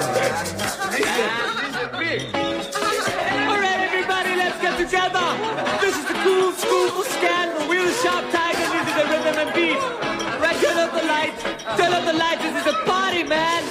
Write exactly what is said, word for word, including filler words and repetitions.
All right, everybody, let's get together. This is the cool school scandal. We're the sharp tigers. This is the rhythm and beat. Right, turn up the light. Turn up the light. This is a party, man.